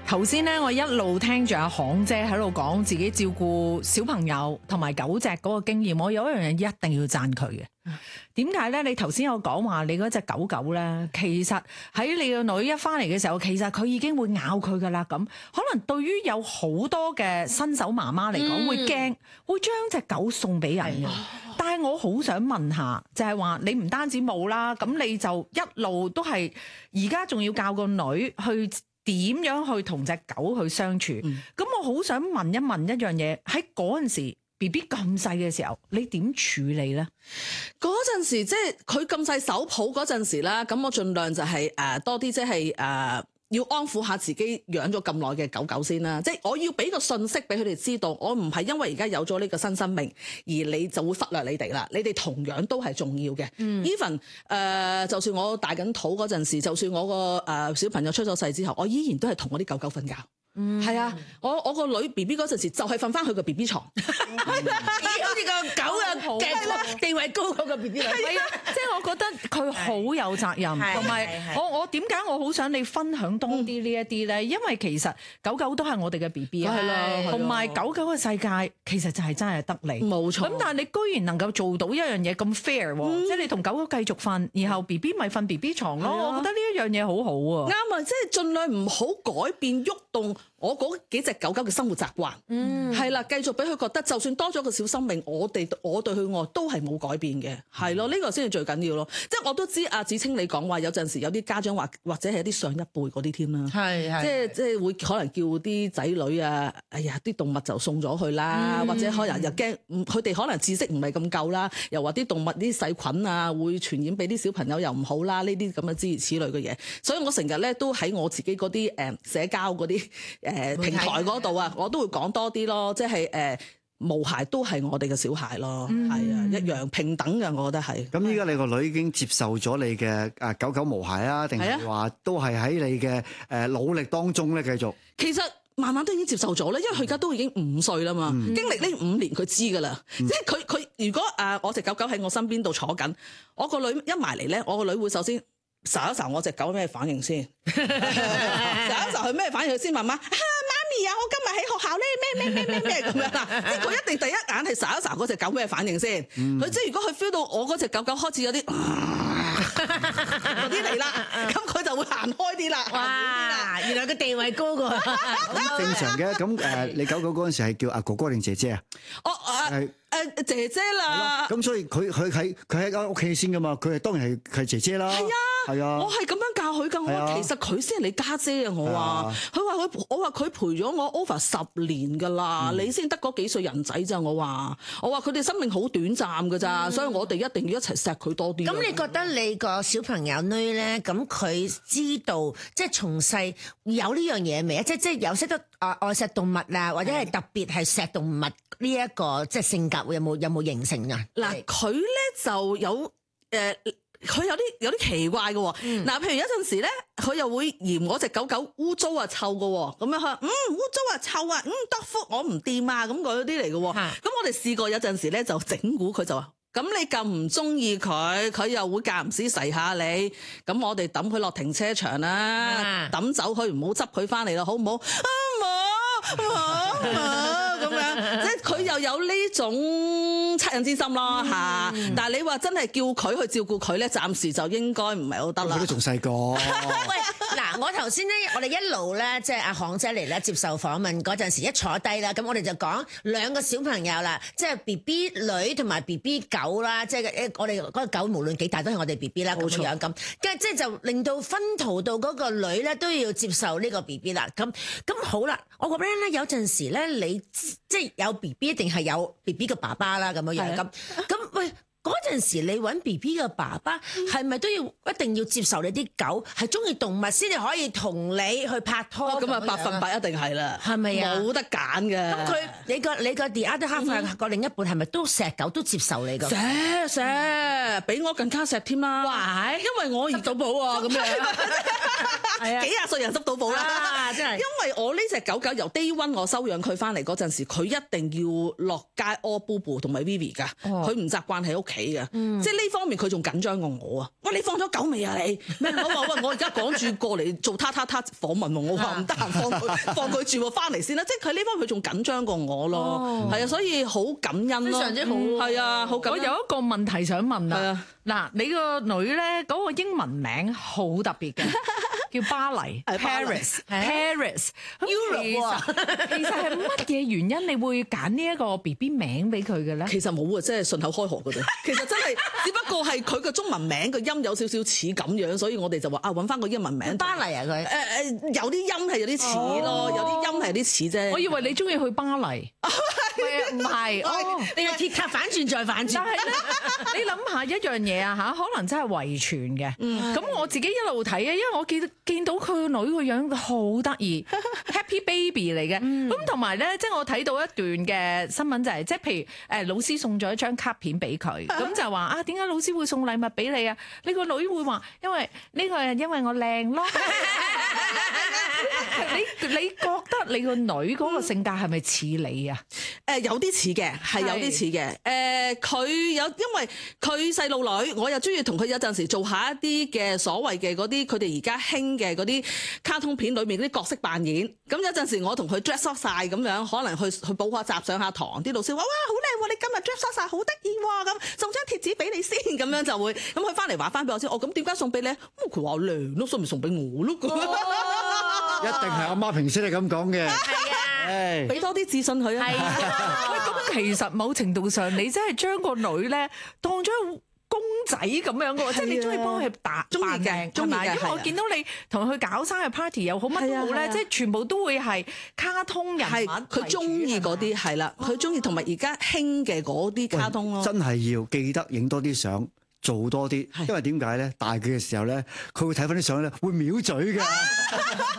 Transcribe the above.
頭先咧，我一路聽住阿行姐喺度講自己照顧小朋友同埋狗隻嗰個經驗，我有一樣嘢一定要讚佢嘅。點解咧？你頭先有講話你嗰隻狗狗咧，其實喺你個女一翻嚟嘅時候，其實佢已經會咬佢噶啦。咁可能對於有好多嘅新手媽媽嚟講，會驚會將隻狗送俾人嘅。但係我好想問下，就係話你唔單止冇啦，咁你就一路都係而家仲要教個女去點樣去同隻狗去相處？咁我好想問一問一樣嘢，喺嗰陣時 BB 咁細嘅時候，你點處理咧？ 嗰陣時即係佢咁細手抱嗰陣時啦，咁我盡量就係多啲即係要安撫下自己養咗咁耐嘅狗狗先啦，即係我要俾個信息俾佢哋知道，我唔係因為而家有咗呢個新生命而你就會忽略你哋啦，你哋同樣都係重要嘅。Even 就算我大緊肚嗰陣時，就算我個小朋友出咗世之後，我依然都係同我啲狗狗瞓覺。係啊，我個女 B B 嗰陣時就係瞓翻去個 B B 床，好似個狗嘅地位高嗰個 B B 床。 係啊，即係我覺得佢好有責任，同埋我點解我好想你分享多啲呢一啲咧？因為其實狗狗都係我哋嘅 B B 啊，同埋狗狗嘅世界其實就係真係得你，冇錯。咁但係你居然能夠做到一樣嘢咁 fair，即係你同狗狗繼續瞓，然後 B B 咪瞓 B B 床咯。我覺得呢一樣嘢好好啊。 啱啊，即係盡量唔好改變喐動我嗰幾隻狗狗嘅生活習慣，係啦，繼續俾佢覺得，就算多咗個小生命，我對佢愛都係冇改變嘅，係咯，呢個先係最緊要咯。即係我都知阿芷菁你講話，有陣時有啲家長或者係一啲上一輩嗰啲添啦，即係會可能叫啲仔女啊，哎呀啲動物就送咗去啦，或者可能又驚佢哋可能知識唔係咁夠啦，又話啲動物啲細菌啊會傳染俾啲小朋友又唔好啦，呢啲咁嘅諸如此類嘅嘢，所以我成日咧都喺我自己嗰啲社交嗰啲平台嗰度啊，我都會講多啲咯，即係毛孩都係我哋嘅小孩咯，係啊，一樣平等嘅，我覺得係。 咁依家你個女已經接受咗你嘅狗狗毛孩啊，定係話都係喺你嘅努力當中咧繼續？ 其實慢慢都已經接受咗咧，因為佢而家都已經5歲啦嘛，經歷呢5年佢知噶啦，即係佢如果我隻狗狗喺我身邊度坐緊，我個女一埋嚟咧，我個女會首先睄一睄我隻狗咩反應先，睄一睄佢咩反應佢先，媽媽。媽咪啊！我今日喺學校咧咩咁樣啦，即係佢一定第一眼係睄一睄嗰隻狗咩反應先。佢即係如果佢 feel 到我嗰隻狗狗開始有啲嗰啲嚟啦，咁佢就會行開啲啦。 哇！原來個地位高過正常嘅。咁你狗狗嗰陣時係叫阿哥哥定姐姐啊？ 姐姐啦。 咁所以佢喺間屋企先噶嘛，佢係當然係姐姐啦。係啊， 我係咁樣教佢噶。我話其實佢先係你家姐啊！我話佢陪咗我 over 10年噶啦，你先得嗰幾歲人仔咋？我話佢哋生命好短暫噶咋，所以我哋一定要一齊錫佢多啲。 咁你覺得你個小朋友女咧，咁佢知道即係從細有呢樣嘢未啊？即係有識得愛錫動物啊，或者係特別係錫動物呢一個即係性格有冇形成啊？ 嗱，佢咧就有佢有啲奇怪嘅喎，嗱，譬如有陣時咧，佢又會嫌我隻狗狗污糟啊臭嘅喎，咁樣佢話污糟啊臭啊多福我唔掂啊，咁嗰啲嚟嘅喎，咁我哋試過有陣時咧就整蠱佢，就話咁你咁唔中意佢，佢又會間唔時噬下你，咁我哋抌佢落停車場啦，抌走佢唔好執佢翻嚟啦，好唔好？咁樣，即係佢又有呢種惻隱之心咯嚇。但係你話真係叫佢去照顧佢咧，暫時就應該唔係好得啦。 佢都仲細個。 喂，嗱，我頭先咧，我哋一路咧，即係阿行姐嚟咧接受訪問嗰陣時，一坐低啦，咁我哋就講2個小朋友啦，即係 BB 女同埋 BB 狗啦，即係我哋嗰個狗無論幾大都係我哋 BB 啦，咁樣咁，跟住即係就令到分途到嗰個女咧都要接受呢個 BB 啦，咁好啦，我覺得咧有陣時咧你即係有 BB 一定係有 BB 嘅爸爸啦，咁樣咁喂。嗰陣時你揾 BB 嘅爸爸係咪都要一定要接受你啲狗係中意動物先至可以同你去拍拖？咁啊 100%一定係啦， 係咪啊？ 冇得揀嘅。 咁你個 the other half 個另一半係咪都錫狗都接受你㗎？ 錫，比我更加錫添啦。哇！因為我執到寶啊，咁樣係啊，幾廿歲人執到寶啦，真係。因為我呢隻狗狗由 day one 我收養佢翻嚟嗰陣時，佢一定要落街屙 boo boo 同埋 Vivi 㗎，佢唔習慣喺屋企。 企嘅，即係呢方面佢仲緊張過我啊！喂，你放咗狗未啊你？咩我話喂，我而家趕住過嚟做訪問喎，我話唔得閒放佢住喎，翻嚟先啦！即係佢呢方面佢仲緊張過我咯，係啊，所以好感恩咯， 非常之好， 係啊，好感恩。 我有一個問題想問啦係啊， 嗱，你個女咧嗰個英文名好特別嘅，叫巴黎係巴黎 Paris。咁 Europe 其實係乜嘢原因你會揀呢一個 BB 名俾佢嘅咧？ 其實冇啊，即係順口開河嗰度。其實真係，只不過係佢個中文名個音有少少似咁樣，所以我哋就話啊，揾翻個英文名。 巴黎啊佢， 有啲音係有啲似咯，有啲音係有啲似啫。 我以為你中意去巴黎，唔係， 你係鐵塔反轉再反轉。 但係咧，你諗下一樣嘢啊嚇，可能真係遺傳嘅。咁我自己一路睇啊，因為我見到佢個女個樣好得意，Happy Baby 嚟嘅。咁同埋咧，即係我睇到一段嘅新聞就係，即係譬如老師送咗一張卡片俾佢，咁就話啊，點解老師會送禮物俾你啊？你個女會話，因為呢個係因為我靚咯。你覺得你個女嗰個性格係咪似你啊？ 有啲似嘅，係有啲似嘅。佢因為佢細路女，我又中意同佢有陣時做下一啲嘅所謂嘅嗰啲佢哋而家興嘅嗰啲卡通片裏面嗰啲角色扮演。咁有陣時我同佢 dress up 晒咁樣，可能去補下習上下堂，啲老師話哇好靚喎，你今日 dress up 晒好得意喎，咁送張貼紙俾你先，咁樣就會咁佢翻嚟話翻俾我知，咁點解送俾你？佢話靚咯，所以咪送俾我咯。 一定係阿媽平時係咁講嘅。 係啊， 俾多啲自信佢啊！ 係啊，喂，咁其實某程度上，你真係將個女咧當咗公仔咁樣嘅喎，即係你中意幫佢扮中意嘅扮靚， 中意嘅係咪？因為我係啊見到你同佢搞生日 party 又好，乜都好咧， 係啊即係全部都會係卡通人物為主。 係佢中意嗰啲係啦，佢中意同埋而家興嘅嗰啲卡通咯。 真係要記得影多啲相，做多啲，因為點解咧？大佢嘅時候咧，佢會睇翻啲相咧，會藐嘴㗎。